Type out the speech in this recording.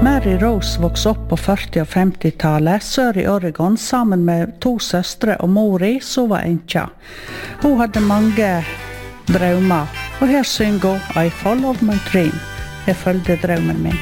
Mary Rose vokste opp på 40- og 50-tallet sør i Oregon sammen med 2 søstre og mori som var enkja. Hun hadde mange drømmer, og her synger hun I Follow My Dream. Jeg følgde drømmen min.